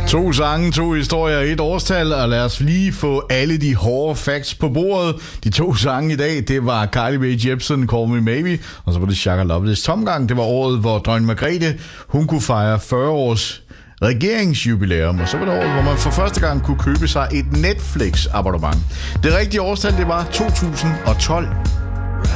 To sange, to historier, et årstal, og lad os lige få alle de hårde facts på bordet. De to sange i dag, det var Carly Rae Jepsen, Call Me Maybe, og så var det Shaka Loveless Tomgang. Det var året, hvor dronning Margrethe, hun kunne fejre 40 års regeringsjubilæum, og så var det året, hvor man for første gang kunne købe sig et Netflix-abonnement. Det rigtige årstal, det var 2012.